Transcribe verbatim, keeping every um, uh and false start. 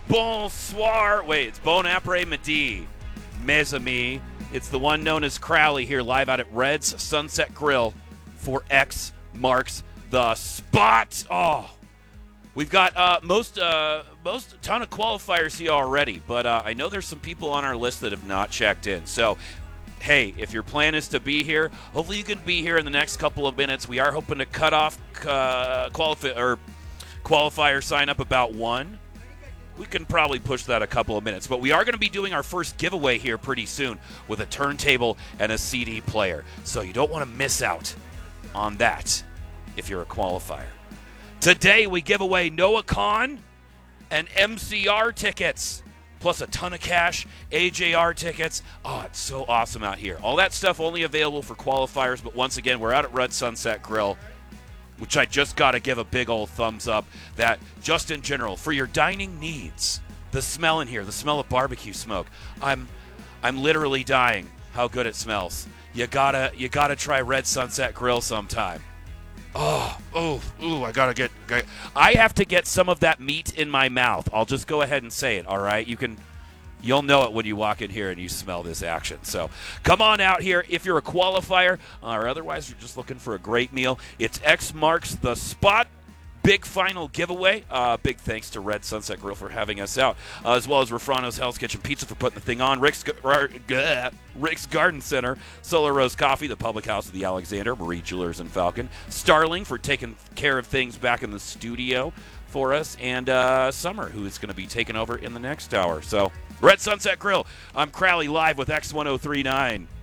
Bonsoir. Wait, it's Bon après-midi, mes amis. It's the one known as Crowley here, live out at Red's Sunset Grill for X Marks the Spot. Oh, we've got uh, most, uh, most, a ton of qualifiers here already, but uh, I know there's some people on our list that have not checked in. So, hey, if your plan is to be here, hopefully you can be here in the next couple of minutes. We are hoping to cut off uh, qualifi- or qualifier sign up about one. We can probably push that a couple of minutes, but we are going to be doing our first giveaway here pretty soon with a turntable and a C D player. So you don't want to miss out on that if you're a qualifier. Today we give away Noah Khan and M C R tickets, plus a ton of cash, A J R tickets. Oh, it's so awesome out here. All that stuff only available for qualifiers, but once again, we're out at Red Sunset Grill, which I just got to give a big old thumbs up, that just in general, for your dining needs, the smell in here, the smell of barbecue smoke, I'm I'm literally dying how good it smells. You gotta you gotta try Red Sunset Grill sometime. Oh, oh, ooh, I gotta get, I have to get some of that meat in my mouth. I'll just go ahead and say it, all right? You can, you'll know it when you walk in here and you smell this action. So come on out here if you're a qualifier, or otherwise you're just looking for a great meal. It's X Marks the Spot. Big final giveaway. Uh, big thanks to Red Sunset Grill for having us out, uh, as well as Refrano's Hell's Kitchen Pizza for putting the thing on, Rick's, uh, Rick's Garden Center, Solar Rose Coffee, the Public House of the Alexander, Marie Jewelers and Falcon, Starling for taking care of things back in the studio for us, and uh, Summer, who is going to be taking over in the next hour. So, Red Sunset Grill, I'm Crowley live with X ten thirty-nine.